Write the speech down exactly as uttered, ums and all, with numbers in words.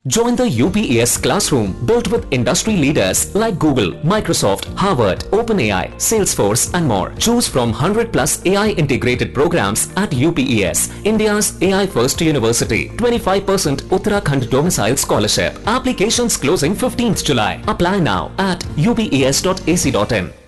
Join the U P E S classroom built with industry leaders like Google, Microsoft, Harvard, OpenAI, Salesforce and more. Choose from one hundred plus A I integrated programs at U P E S, India's A I first university. twenty-five percent Uttarakhand domicile scholarship. Applications closing fifteenth July. Apply now at u p e s dot a c dot in.